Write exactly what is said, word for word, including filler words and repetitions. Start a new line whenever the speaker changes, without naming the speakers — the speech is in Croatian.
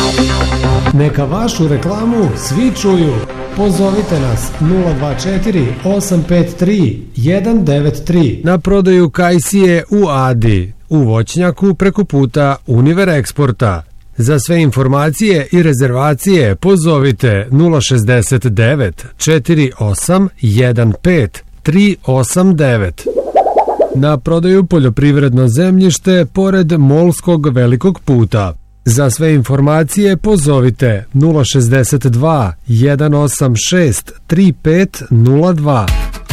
Neka vašu reklamu svi čuju. Pozovite nas nula dva četiri osam pet tri jedan devet tri.
Na prodaju kajsije u Adi, u voćnjaku preko puta Univer Eksporta. Za sve informacije i rezervacije pozovite nula šezdeset devet četiri osam jedan pet tri osam devet. Na prodaju poljoprivredno zemljište pored Molskog velikog puta. Za sve informacije pozovite nula šezdeset dva jedan osam šest tri pet nula dva.